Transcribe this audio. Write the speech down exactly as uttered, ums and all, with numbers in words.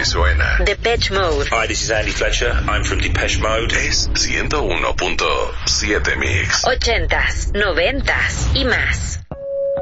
suena. Depeche Mode. Hi, this is Andy Fletcher. I'm from Depeche Mode. Es ciento uno punto siete Mix. Ochentas, noventas y más.